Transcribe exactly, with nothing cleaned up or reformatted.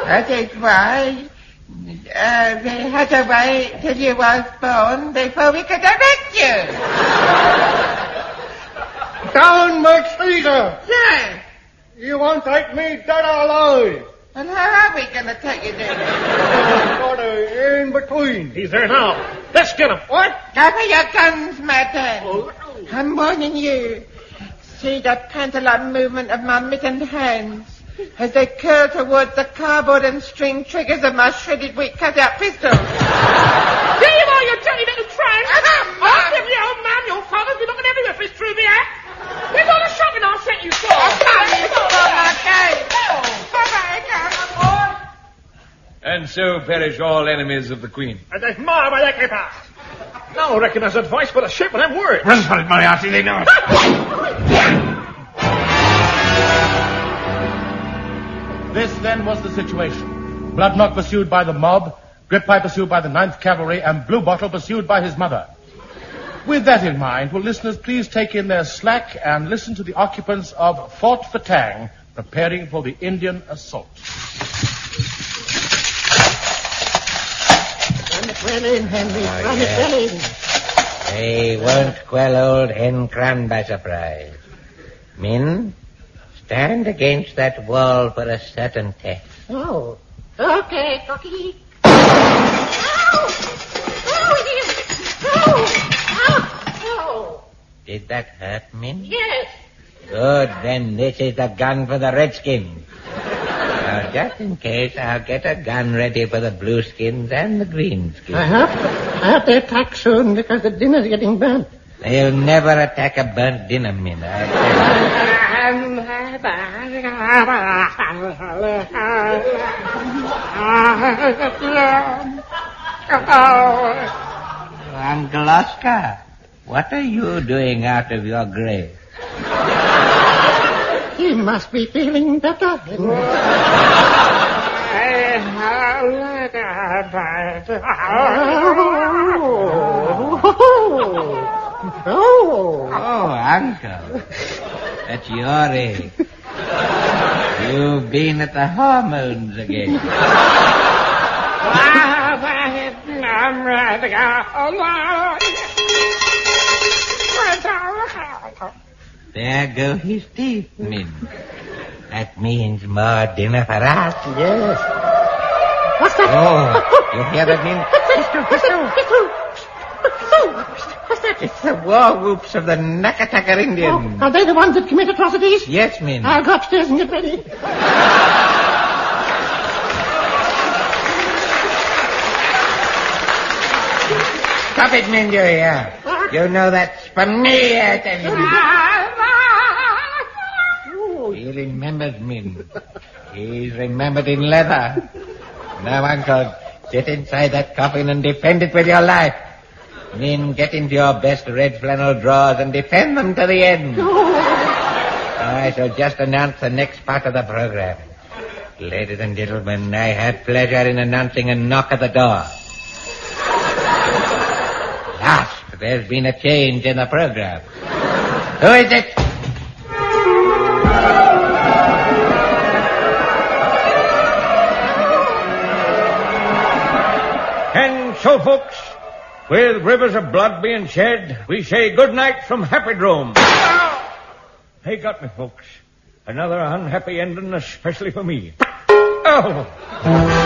That is why uh, they had to wait till you was born before we could arrest you. Down, McCaesar! Sir! You won't take me dead or alive. And how are we going to take you down? Sort of in between. He's there now. Let's get him. What? Cover your guns, Martin. Oh. I'm warning you. See that pantalon movement of my mittened hands as they curl towards the cardboard and string triggers of my shredded wheat cutout pistol. There you are, you dirty little tramp. I'll give you, old man, your father's been looking everywhere for his true act. Where's all the shopping I sent you for? Oh, come here, for my game. And so perish all enemies of the Queen. And there's more where they keep us. Now I reckon that's advice for the ship and them words. Run for it, Moriarty, they know it. This, then, was the situation. Bloodknot pursued by the mob, Grip-Pipe pursued by the Ninth Cavalry, and Blue Bottle pursued by his mother. With that in mind, will listeners please take in their slack and listen to the occupants of Fort Fatang preparing for the Indian assault. Run it well in, Henry. Oh, Run yes. it well in. They won't quell old Hen Cran by surprise. Men, stand against that wall for a certain test. Oh, okay, Cocky. Ow! Oh, it is. Oh! Oh! Did that hurt, men? Yes. Good, then this is the gun for the Redskins. Now, just in case, I'll get a gun ready for the Blueskins and the Greenskins. I hope, I hope they attack soon because the dinner's getting burnt. They'll never attack a burnt dinner, men. Uncle Oscar, what are you doing out of your grave? He must be feeling better. Oh, oh, Uncle. That's your egg. You've been at the hormones again. There go his teeth, Min. That means more dinner for us. Yes. What's that? Oh, you hear that, Min? Pistol, pistol, pistol. What's that? It's the war whoops of the Nakataka Indians. Oh, are they the ones that commit atrocities? Yes, Min. I'll go upstairs and get ready. Stop it, Min, you hear? You know that's for me, I tell you. He remembers, Min. He's remembered in leather. Now, Uncle, get inside that coffin and defend it with your life. Min, get into your best red flannel drawers and defend them to the end. I shall just announce the next part of the program. Ladies and gentlemen, I have pleasure in announcing a knock at the door. Last, there's been a change in the program. Who is it? And so, folks, with rivers of blood being shed, we say good night from Happydrome. They got me, folks. Another unhappy ending, especially for me. Oh!